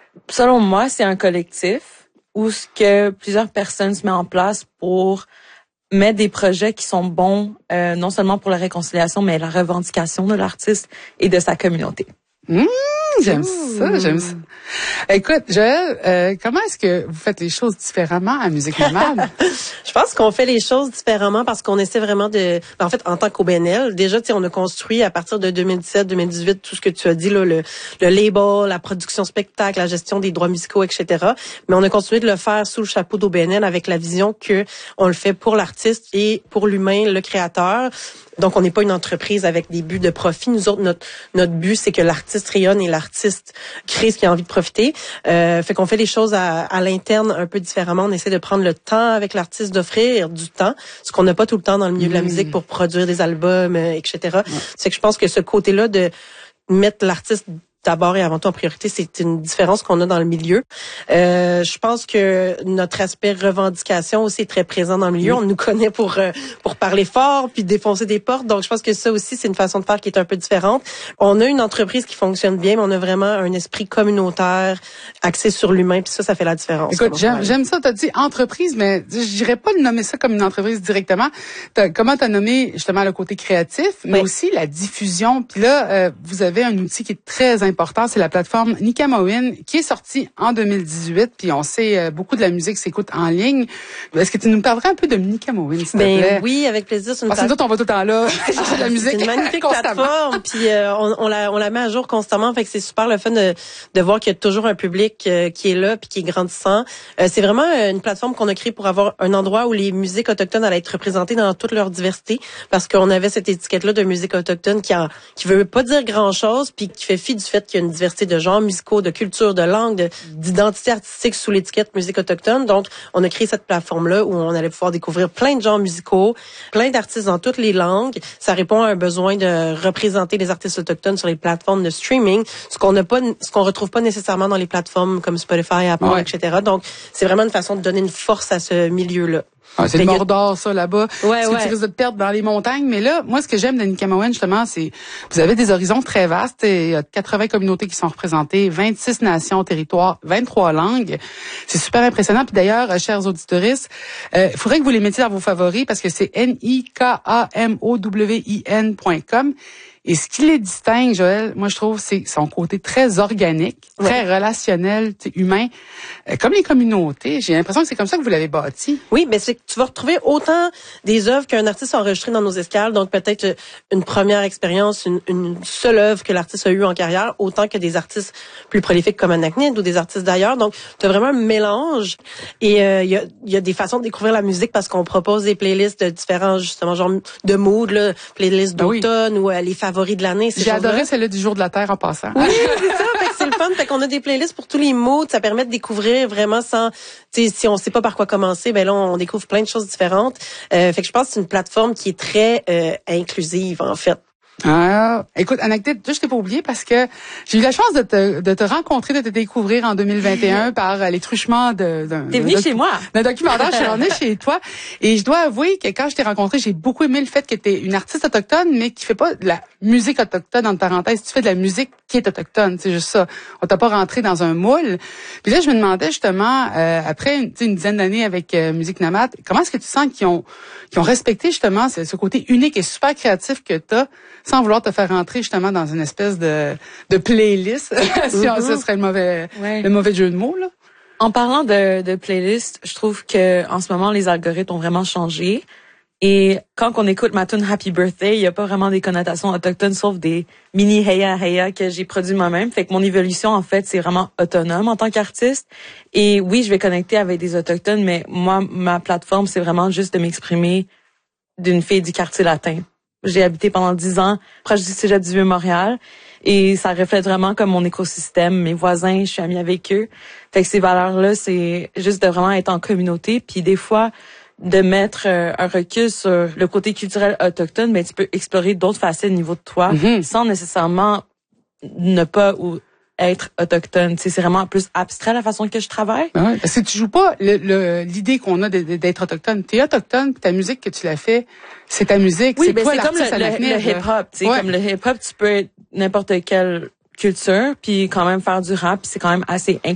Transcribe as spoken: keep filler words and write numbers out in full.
Selon moi, c'est un collectif où ce que plusieurs personnes se mettent en place pour mettre des projets qui sont bons, euh, non seulement pour la réconciliation, mais la revendication de l'artiste et de sa communauté. Mmh, j'aime Ouh. ça, j'aime ça. Écoute, Joël, euh, comment est-ce que vous faites les choses différemment à Musique Nomade? Je pense qu'on fait les choses différemment parce qu'on essaie vraiment de... En fait, en tant qu'O B N L, déjà, tu sais, on a construit à partir de deux mille dix-sept deux mille dix-huit tout ce que tu as dit, là, le, le label, la production spectacle, la gestion des droits musicaux, et cetera. Mais on a continué de le faire sous le chapeau d'O B N L avec la vision que on le fait pour l'artiste et pour l'humain, le créateur. Donc, on n'est pas une entreprise avec des buts de profit. Nous autres, notre, notre but, c'est que l'artiste rayonne et l'artiste crée ce qu'il a envie de profiter. Euh, fait qu'on fait les choses à, à l'interne un peu différemment. On essaie de prendre le temps avec l'artiste, d'offrir du temps, ce qu'on n'a pas tout le temps dans le milieu mmh. de la musique pour produire des albums, euh, et cetera. Ouais. C'est que je pense que ce côté-là de mettre l'artiste d'abord et avant tout en priorité, c'est une différence qu'on a dans le milieu. Euh, je pense que notre aspect revendication aussi est très présent dans le milieu. Oui. On nous connaît pour euh, pour parler fort puis défoncer des portes. Donc, je pense que ça aussi, c'est une façon de faire qui est un peu différente. On a une entreprise qui fonctionne bien, mais on a vraiment un esprit communautaire axé sur l'humain. Puis ça, ça fait la différence. Écoute, j'aime, j'aime ça. T'as dit entreprise, mais je dirais pas de nommer ça comme une entreprise directement. T'as, comment t'as nommé justement le côté créatif, mais oui. aussi la diffusion. Puis là, euh, vous avez un outil qui est très important. important, c'est la plateforme Nikamowin qui est sortie en deux mille dix-huit, puis on sait euh, beaucoup de la musique s'écoute en ligne. Est-ce que tu nous parlerais un peu de Nikamowin, s'il te ben, plaît? Oui, avec plaisir. C'est une Parce que nous autres, on va tout le temps là, chercher de la musique. C'est une magnifique plateforme, puis euh, on, on, la, on la met à jour constamment, fait que c'est super le fun de, de voir qu'il y a toujours un public euh, qui est là, puis qui est grandissant. Euh, c'est vraiment une plateforme qu'on a créée pour avoir un endroit où les musiques autochtones allaient être représentées dans toute leur diversité, parce qu'on avait cette étiquette-là de musique autochtone qui, a, qui veut pas dire grand-chose, puis qui fait fi du fait qu'il y a une diversité de genres musicaux, de culture, de langue, de, d'identité artistique sous l'étiquette musique autochtone. Donc, on a créé cette plateforme-là où on allait pouvoir découvrir plein de genres musicaux, plein d'artistes dans toutes les langues. Ça répond à un besoin de représenter les artistes autochtones sur les plateformes de streaming, ce qu'on n'a pas, ce qu'on retrouve pas nécessairement dans les plateformes comme Spotify, Apple, ouais. et cetera. Donc, c'est vraiment une façon de donner une force à ce milieu-là. Ah, c'est le Mordor, ça, là-bas. Ouais, parce ouais. que tu risques de te perdre dans les montagnes. Mais là, moi, ce que j'aime de Nikamowin, justement, c'est vous avez des horizons très vastes. Il y a quatre-vingts communautés qui sont représentées, vingt-six nations, territoires, vingt-trois langues. C'est super impressionnant. Puis d'ailleurs, chers auditoristes, il euh, faudrait que vous les mettiez dans vos favoris parce que c'est N I K A M O W I N point com. Et ce qui les distingue, Joël, moi je trouve, c'est son côté très organique, très ouais. relationnel, humain, euh, comme les communautés. J'ai l'impression que c'est comme ça que vous l'avez bâti. Oui, mais c'est que tu vas retrouver autant des œuvres qu'un artiste a enregistrées dans nos escales, donc peut-être une première expérience, une, une seule œuvre que l'artiste a eue en carrière, autant que des artistes plus prolifiques comme Anacnid ou des artistes d'ailleurs. Donc, tu as vraiment un mélange. Et il euh, y, a, y a des façons de découvrir la musique parce qu'on propose des playlists de différents, justement, genres de mood, là, playlists d'automne ah oui. ou euh, les favoris de l'année. J'ai adoré celle-là du jour de la Terre en passant. Oui, c'est ça. Fait que c'est le fun. Fait qu'on a des playlists pour tous les moods. Ça permet de découvrir vraiment sans, tu sais, si on sait pas par quoi commencer, ben là, on découvre plein de choses différentes. Euh, fait que je pense que c'est une plateforme qui est très euh, inclusive, en fait. Ah, écoute, anecdote, je t'ai pas oublié parce que j'ai eu la chance de te, de te rencontrer, de te découvrir en deux mille vingt et un par les truchements de, d'un, T'es venu chez moi. D'un documentaire, je suis allée chez toi. Et je dois avouer que quand je t'ai rencontré, j'ai beaucoup aimé le fait que t'es une artiste autochtone, mais qui fait pas de la musique autochtone, entre parenthèses. Tu fais de la musique qui est autochtone. C'est juste ça. On t'a pas rentré dans un moule. Puis là, je me demandais justement, euh, après une, une dizaine d'années avec euh, Musique Nomade, comment est-ce que tu sens qu'ils ont, qu'ils ont respecté justement ce, ce côté unique et super créatif que t'as, sans vouloir te faire rentrer justement dans une espèce de, de playlist, si mm-hmm. ce serait le mauvais, ouais. le mauvais jeu de mots, là. En parlant de, de playlist, je trouve que en ce moment, les algorithmes ont vraiment changé. Et quand on écoute ma tune Happy Birthday, il n'y a pas vraiment des connotations autochtones, sauf des mini heya heya que j'ai produit moi-même. Fait que mon évolution, en fait, c'est vraiment autonome en tant qu'artiste. Et oui, je vais connecter avec des autochtones, mais moi, ma plateforme, c'est vraiment juste de m'exprimer d'une fille du quartier latin. J'ai habité pendant dix ans proche du cégep du Vieux-Montréal et ça reflète vraiment comme mon écosystème, mes voisins, je suis amie avec eux. Fait que ces valeurs-là, c'est juste de vraiment être en communauté, puis des fois de mettre euh, un recul sur le côté culturel autochtone, mais tu peux explorer d'autres facettes au niveau de toi mm-hmm. sans nécessairement ne pas ou être autochtone. Tu sais, c'est vraiment plus abstrait la façon que je travaille. Ben ouais, parce que tu joues pas le, le, l'idée qu'on a de, de, d'être autochtone. T'es autochtone, puis ta musique que tu l'as fait, c'est ta musique. Oui, c'est ben toi c'est comme le, le, le hip-hop. Tu sais, ouais. Comme le hip-hop, tu peux être n'importe quelle culture, puis quand même faire du rap, puis c'est quand même assez